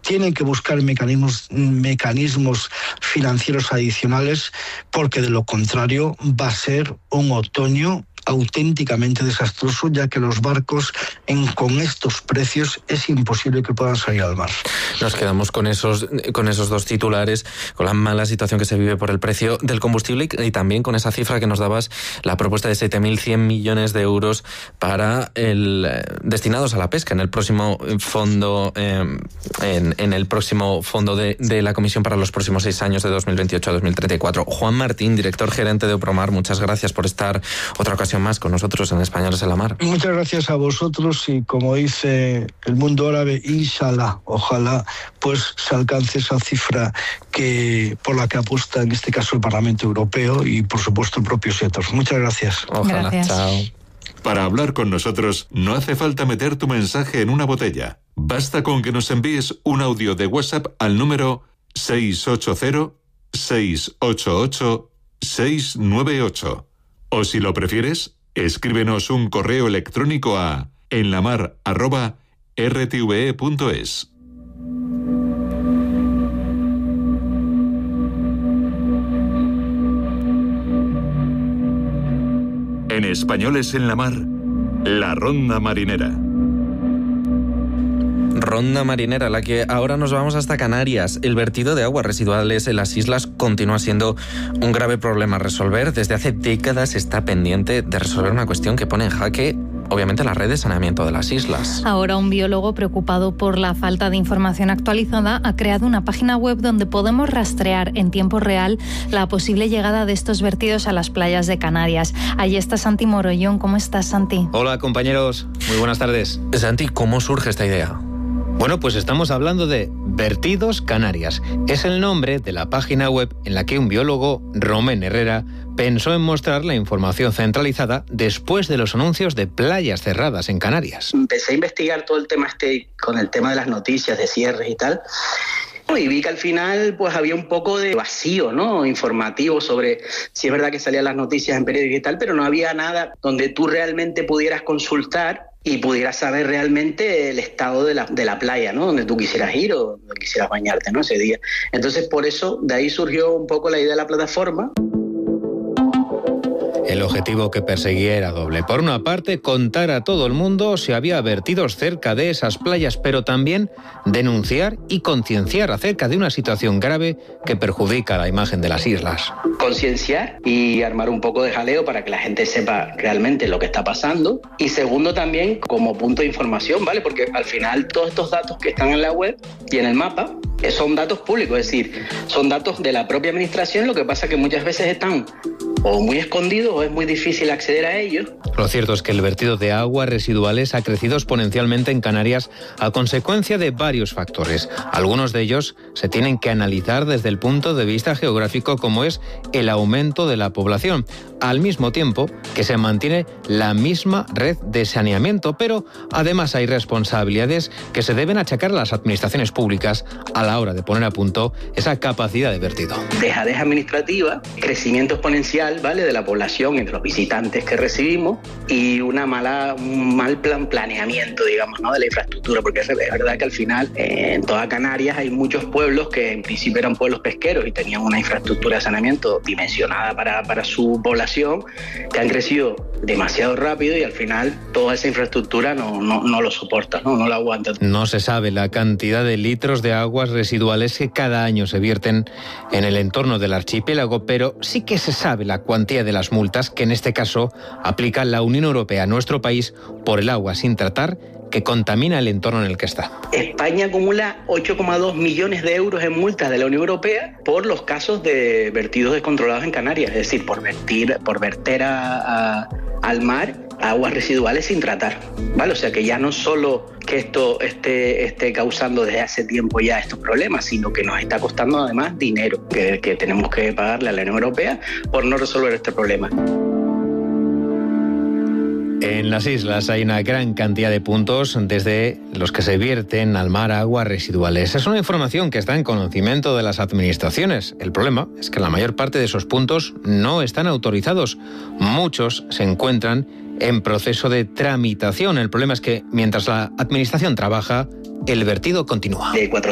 tienen que buscar mecanismos financieros adicionales, porque de lo contrario va a ser un otoño auténticamente desastroso, ya que los barcos con estos precios es imposible que puedan salir al mar. Nos quedamos con esos dos titulares, con la mala situación que se vive por el precio del combustible y también con esa cifra que nos dabas, la propuesta de 7.100 millones de euros para destinados a la pesca en el próximo fondo en el próximo fondo de la Comisión para los próximos 6 años de 2028 a 2034. Juan Martín, director gerente de Opromar, muchas gracias por estar otra ocasión más con nosotros en Españoles en la Mar. Muchas gracias a vosotros y, como dice el mundo árabe, inshallah, ojalá pues se alcance esa cifra por la que apuesta en este caso el Parlamento Europeo y por supuesto el propio sector. Muchas gracias. Ojalá. Gracias. Chao. Para hablar con nosotros no hace falta meter tu mensaje en una botella. Basta con que nos envíes un audio de WhatsApp al número 680-688-698. O si lo prefieres, escríbenos un correo electrónico a enlamar@rtve.es. En Españoles en la Mar, la Ronda Marinera. Ronda marinera, la que ahora nos vamos hasta Canarias. El vertido de aguas residuales en las islas continúa siendo un grave problema a resolver. Desde hace décadas está pendiente de resolver una cuestión que pone en jaque, obviamente, la red de saneamiento de las islas. Ahora un biólogo preocupado por la falta de información actualizada ha creado una página web donde podemos rastrear en tiempo real la posible llegada de estos vertidos a las playas de Canarias. Allí está Santi Morollón. ¿Cómo estás, Santi? Hola, compañeros. Muy buenas tardes. Santi, ¿cómo surge esta idea? Bueno, pues estamos hablando de Vertidos Canarias. Es el nombre de la página web en la que un biólogo, Romén Herrera, pensó en mostrar la información centralizada después de los anuncios de playas cerradas en Canarias. Empecé a investigar todo el tema con el tema de las noticias, de cierres y tal. Y vi que al final pues había un poco de vacío, ¿no?, informativo sobre si es verdad que salían las noticias en periódicos y tal, pero no había nada donde tú realmente pudieras consultar y pudieras saber realmente el estado de la playa, ¿no?, donde tú quisieras ir o donde quisieras bañarte, ¿no?, ese día. Entonces, por eso, de ahí surgió un poco la idea de la plataforma. El objetivo que perseguía era doble. Por una parte, contar a todo el mundo si había vertidos cerca de esas playas, pero también denunciar y concienciar acerca de una situación grave que perjudica la imagen de las islas. Concienciar y armar un poco de jaleo para que la gente sepa realmente lo que está pasando. Y segundo, también como punto de información, ¿vale? Porque al final todos estos datos que están en la web y en el mapa son datos públicos, es decir, son datos de la propia administración, lo que pasa que muchas veces están o muy escondidos o es muy difícil acceder a ellos. Lo cierto es que el vertido de aguas residuales ha crecido exponencialmente en Canarias a consecuencia de varios factores. Algunos de ellos se tienen que analizar desde el punto de vista geográfico, como es el aumento de la población, al mismo tiempo que se mantiene la misma red de saneamiento, pero además hay responsabilidades que se deben achacar a las administraciones públicas a la hora de poner a punto esa capacidad de vertido. Dejadez administrativa, crecimiento exponencial, ¿vale?, de la población entre los visitantes que recibimos y un mal planeamiento, digamos, ¿no?, de la infraestructura, porque es verdad que al final en toda Canarias hay muchos pueblos que en principio eran pueblos pesqueros y tenían una infraestructura de saneamiento dimensionada para su población, que han crecido demasiado rápido y al final toda esa infraestructura no lo soporta, no lo aguanta. No se sabe la cantidad de litros de aguas residuales que cada año se vierten en el entorno del archipiélago, pero sí que se sabe la cuantía de las multas que en este caso aplica la Unión Europea a nuestro país por el agua sin tratar que contamina el entorno en el que está. España acumula 8,2 millones de euros en multas de la Unión Europea por los casos de vertidos descontrolados en Canarias, es decir, por verter al mar aguas residuales sin tratar, ¿vale? O sea que ya no solo que esto esté causando desde hace tiempo ya estos problemas, sino que nos está costando además dinero que tenemos que pagarle a la Unión Europea por no resolver este problema. En las islas hay una gran cantidad de puntos desde los que se vierten al mar aguas residuales. Es una información que está en conocimiento de las administraciones. El problema es que la mayor parte de esos puntos no están autorizados. Muchos se encuentran en proceso de tramitación. El problema es que mientras la administración trabaja, el vertido continúa. De 400